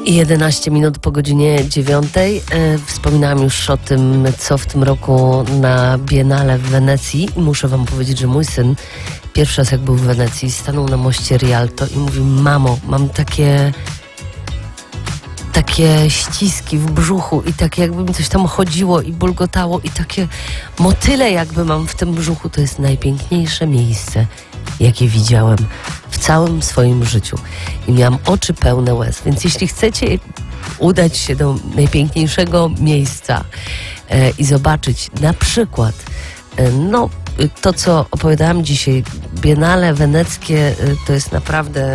11 minut po godzinie 9. Wspominałam już o tym, co w tym roku na Biennale w Wenecji. I muszę wam powiedzieć, że mój syn pierwszy raz jak był w Wenecji, stanął na moście Rialto i mówi: mamo, mam takie ściski w brzuchu i tak jakby mi coś tam chodziło i bulgotało i takie motyle jakby mam w tym brzuchu. To jest najpiękniejsze miejsce, jakie widziałem w całym swoim życiu. I miałam oczy pełne łez. Więc jeśli chcecie udać się do najpiękniejszego miejsca i zobaczyć na przykład to, co opowiadałam dzisiaj, Biennale weneckie, to jest naprawdę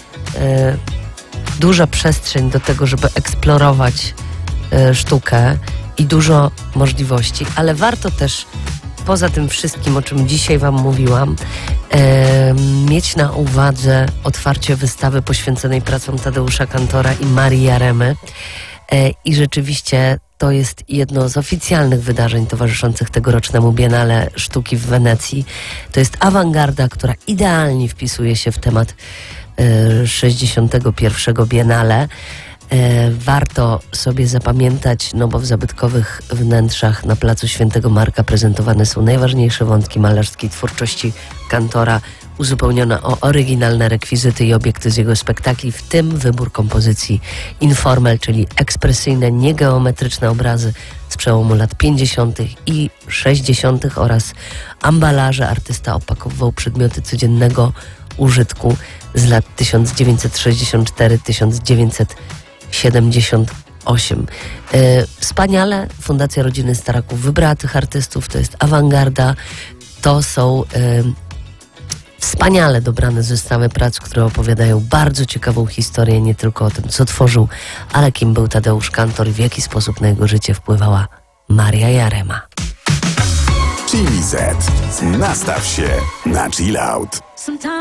duża przestrzeń do tego, żeby eksplorować sztukę i dużo możliwości, ale warto też poza tym wszystkim, o czym dzisiaj wam mówiłam, mieć na uwadze otwarcie wystawy poświęconej pracom Tadeusza Kantora i Marii Jaremy. I rzeczywiście to jest jedno z oficjalnych wydarzeń towarzyszących tegorocznemu Biennale Sztuki w Wenecji. To jest awangarda, która idealnie wpisuje się w temat 61. Biennale. Warto sobie zapamiętać, bo w zabytkowych wnętrzach na placu Świętego Marka prezentowane są najważniejsze wątki malarskiej twórczości Kantora, uzupełnione o oryginalne rekwizyty i obiekty z jego spektakli, w tym wybór kompozycji informel, czyli ekspresyjne, niegeometryczne obrazy z przełomu lat 50. i 60. oraz ambalaże. Artysta opakowywał przedmioty codziennego użytku z lat 1934-1978. Wspaniale. Fundacja Rodziny Staraków wybrała tych artystów. To jest awangarda. To są wspaniale dobrane zestawy prac, które opowiadają bardzo ciekawą historię, nie tylko o tym, co tworzył, ale kim był Tadeusz Kantor i w jaki sposób na jego życie wpływała Maria Jarema. Chili Z. Nastaw się na chill out.